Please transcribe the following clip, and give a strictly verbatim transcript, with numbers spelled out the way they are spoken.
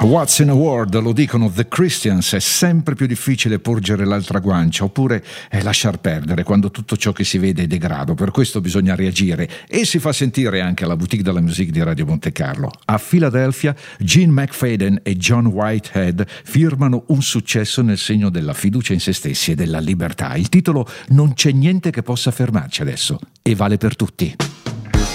What's in a Word, lo dicono The Christians, è sempre più difficile porgere l'altra guancia, oppure è lasciar perdere quando tutto ciò che si vede è degrado. Per questo bisogna reagire, e si fa sentire anche alla Boutique de la Musique di Radio Monte Carlo. A Philadelphia, Gene McFadden e John Whitehead firmano un successo nel segno della fiducia in se stessi e della libertà. Il titolo "Non c'è niente che possa fermarci adesso", e vale per tutti.